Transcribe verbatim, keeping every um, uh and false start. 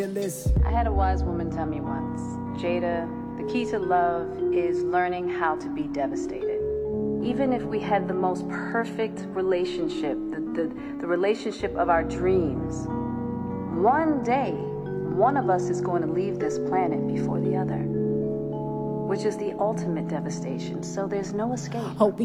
I had a wise woman tell me once, Jada, the key to love is learning how to be devastated. Even if we had the most perfect relationship, the, the, the relationship of our dreams, one day, one of us is going to leave this planet before the other, which is the ultimate devastation. So there's no escape. Hope